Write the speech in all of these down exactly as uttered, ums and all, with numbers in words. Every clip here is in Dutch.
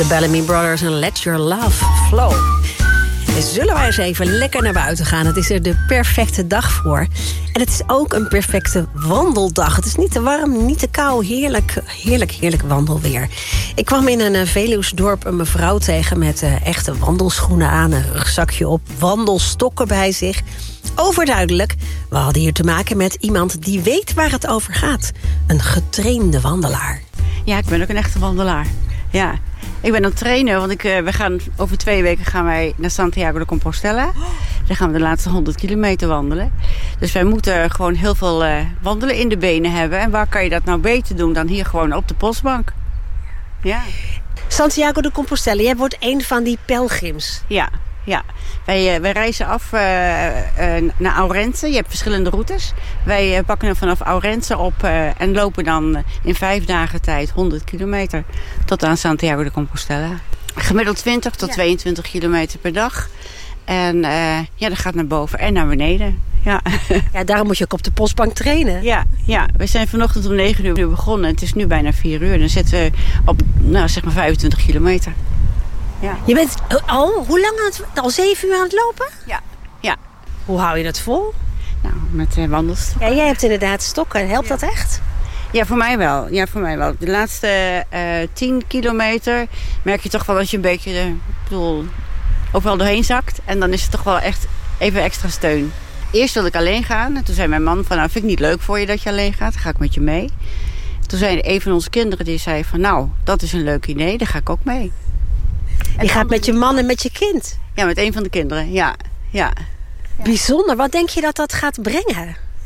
De Bellamy Brothers en Let Your Love Flow. Zullen wij eens even lekker naar buiten gaan? Het is er de perfecte dag voor. En het is ook een perfecte wandeldag. Het is niet te warm, niet te koud. Heerlijk, heerlijk, heerlijk wandelweer. Ik kwam in een Veluwsdorp een mevrouw tegen met uh, echte wandelschoenen aan, een rugzakje op, wandelstokken bij zich. Overduidelijk, we hadden hier te maken met iemand die weet waar het over gaat. Een getrainde wandelaar. Ja, ik ben ook een echte wandelaar. Ja. Ik ben aan het trainen, want ik, uh, we gaan, over twee weken gaan wij naar Santiago de Compostela. Dan gaan we de laatste honderd kilometer wandelen. Dus wij moeten gewoon heel veel uh, wandelen in de benen hebben. En waar kan je dat nou beter doen dan hier gewoon op de postbank? Ja. Santiago de Compostela, jij wordt een van die pelgrims. Ja, ja. Wij, uh, wij reizen af uh, uh, naar Ourense. Je hebt verschillende routes. Wij uh, pakken hem vanaf Ourense op uh, en lopen dan in vijf dagen tijd honderd kilometer tot aan Santiago de Compostela. Gemiddeld twintig tot tweeëntwintig kilometer per dag. En uh, ja, dat gaat naar boven en naar beneden. Ja. Ja, daarom moet je ook op de postbank trainen. Ja, ja, we zijn vanochtend om negen uur begonnen. Het is nu bijna vier uur. Dan zitten we op, nou, zeg maar vijfentwintig kilometer. Ja. Je bent al, hoe lang aan het, al zeven uur aan het lopen? Ja, ja. Hoe hou je dat vol? Nou, met uh, wandelstokken. Ja, jij hebt inderdaad stokken. Helpt ja. dat echt? Ja, voor mij wel. Ja, voor mij wel. De laatste uh, tien kilometer merk je toch wel dat je een beetje, uh, bedoel, overal doorheen zakt. En dan is het toch wel echt even extra steun. Eerst wilde ik alleen gaan. En toen zei mijn man van, nou, vind ik niet leuk voor je dat je alleen gaat. Dan ga ik met je mee. Toen zei een van onze kinderen, die zei van, nou, dat is een leuk idee. Daar ga ik ook mee. En je gaat met je man en met je kind? Ja, met een van de kinderen, ja. ja. ja. Bijzonder. Wat denk je dat dat gaat brengen?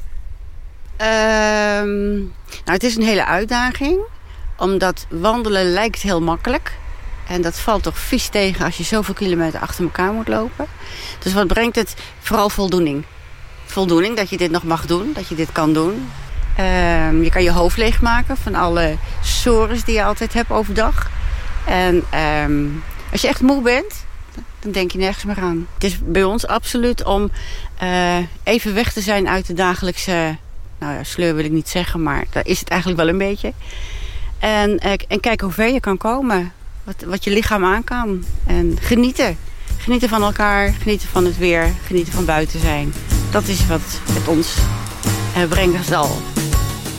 Um, nou, het is een hele uitdaging. Omdat wandelen lijkt heel makkelijk. En dat valt toch vies tegen als je zoveel kilometer achter elkaar moet lopen. Dus wat brengt het? Vooral voldoening. Voldoening dat je dit nog mag doen, dat je dit kan doen. Um, je kan je hoofd leegmaken van alle sores die je altijd hebt overdag. En um, als je echt moe bent, dan denk je nergens meer aan. Het is bij ons absoluut om uh, even weg te zijn uit de dagelijkse, nou ja, sleur wil ik niet zeggen, maar daar is het eigenlijk wel een beetje. En, uh, en kijken hoe ver je kan komen, wat, wat je lichaam aan kan. En genieten. Genieten van elkaar, genieten van het weer, genieten van buiten zijn. Dat is wat het ons uh, brengen zal.